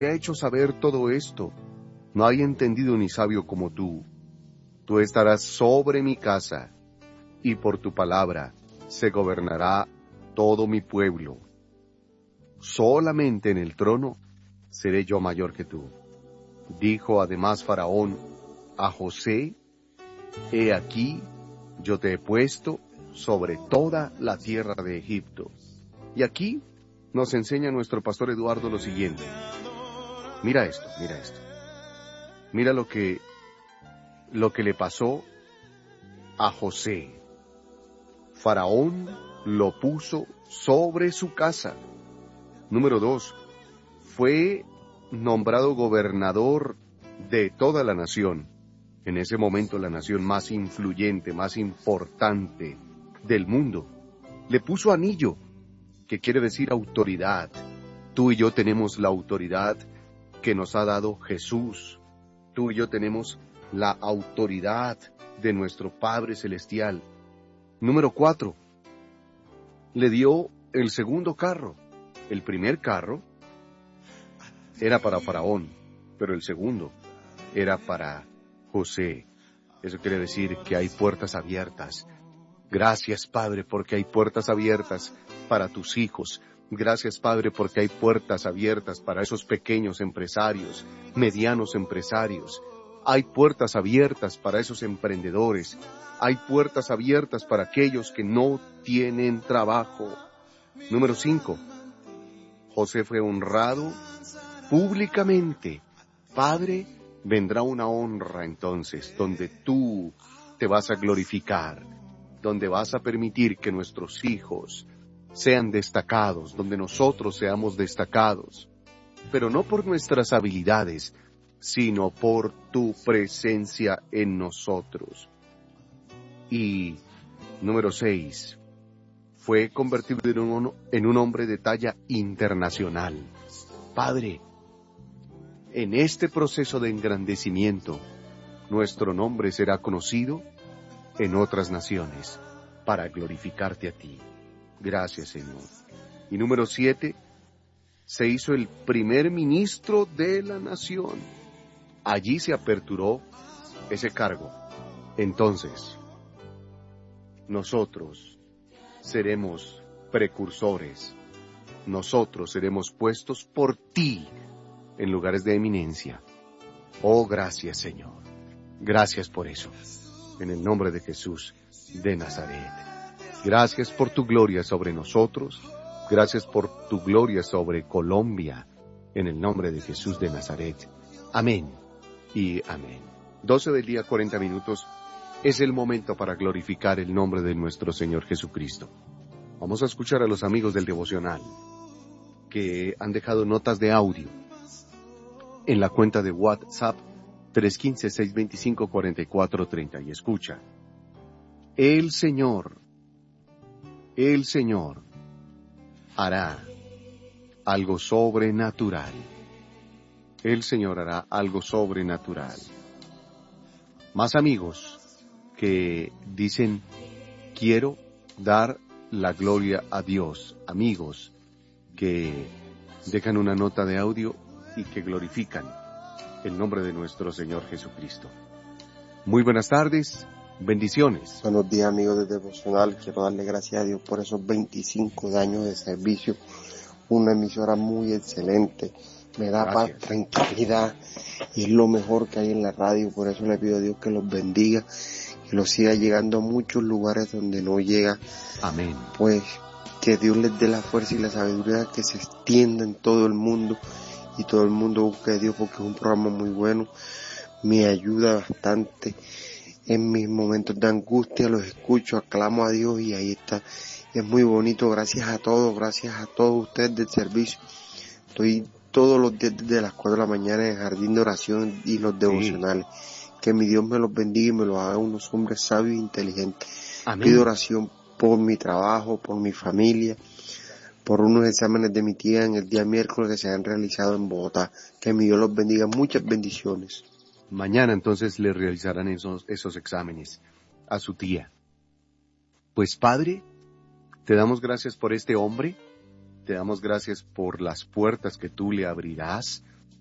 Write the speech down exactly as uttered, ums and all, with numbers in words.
ha hecho saber todo esto. No hay entendido ni sabio como tú. Tú estarás sobre mi casa, y por tu palabra se gobernará todo mi pueblo. Solamente en el trono seré yo mayor que tú. Dijo además Faraón a José: He aquí, yo te he puesto sobre toda la tierra de Egipto. Y aquí nos enseña nuestro pastor Eduardo lo siguiente. Mira esto, mira esto. Mira lo que, lo que le pasó a José. Faraón lo puso sobre su casa. Número dos, fue nombrado gobernador de toda la nación. En ese momento la nación más influyente, más importante del mundo. Le puso anillo, que quiere decir autoridad. Tú y yo tenemos la autoridad que nos ha dado Jesús. Tú y yo tenemos la autoridad de nuestro Padre Celestial. Número cuatro, le dio el segundo carro. El primer carro era para Faraón, pero el segundo era para José. Eso quiere decir que hay puertas abiertas. Gracias, Padre, porque hay puertas abiertas para tus hijos. Gracias, Padre, porque hay puertas abiertas para esos pequeños empresarios, medianos empresarios. Hay puertas abiertas para esos emprendedores. Hay puertas abiertas para aquellos que no tienen trabajo. Número cinco. José fue honrado públicamente. Padre, vendrá una honra entonces, donde tú te vas a glorificar, donde vas a permitir que nuestros hijos sean destacados, donde nosotros seamos destacados, pero no por nuestras habilidades, sino por tu presencia en nosotros. Y número seis, fue convertido en un, en un hombre de talla internacional. Padre, en este proceso de engrandecimiento, nuestro nombre será conocido en otras naciones para glorificarte a ti. Gracias, Señor. Y número siete, se hizo el primer ministro de la nación. Allí se aperturó ese cargo. Entonces, nosotros seremos precursores. Nosotros seremos puestos por ti en lugares de eminencia. Oh, gracias, Señor. Gracias por eso. En el nombre de Jesús de Nazaret. Gracias por tu gloria sobre nosotros. Gracias por tu gloria sobre Colombia. En el nombre de Jesús de Nazaret. Amén y amén. doce del día, cuarenta minutos. Es el momento para glorificar el nombre de nuestro Señor Jesucristo. Vamos a escuchar a los amigos del devocional que han dejado notas de audio en la cuenta de WhatsApp tres uno cinco, seis dos cinco, cuatro cuatro tres cero. Y escucha. El Señor, el Señor hará algo sobrenatural. El Señor hará algo sobrenatural. Más amigos que dicen, quiero dar la gloria a Dios. Amigos que dejan una nota de audio y que glorifican el nombre de nuestro Señor Jesucristo. Muy buenas tardes, bendiciones. Buenos días, amigos de Devocional. Quiero darle gracias a Dios por esos veinticinco años de servicio. Una emisora muy excelente. Me da Gracias. paz, tranquilidad, y es lo mejor que hay en la radio. Por eso le pido a Dios que los bendiga, que los siga llegando a muchos lugares donde no llega. Amén. Pues que Dios les dé la fuerza y la sabiduría, que se extienda en todo el mundo y todo el mundo busque a Dios, porque es un programa muy bueno. Me ayuda bastante en mis momentos de angustia, los escucho, aclamo a Dios y ahí está. Es muy bonito. Gracias a todos, gracias a todos ustedes del servicio. Estoy todos los días desde las cuatro de la mañana en el jardín de oración y los devocionales. Sí. Que mi Dios me los bendiga y me los haga unos hombres sabios e inteligentes. Amén. Pido oración por mi trabajo, por mi familia, por unos exámenes de mi tía en el día miércoles que se han realizado en Bogotá. Que mi Dios los bendiga. Muchas bendiciones. Mañana entonces le realizarán esos, esos exámenes a su tía. Pues Padre, te damos gracias por este hombre. Te damos gracias por las puertas que tú le abrirás.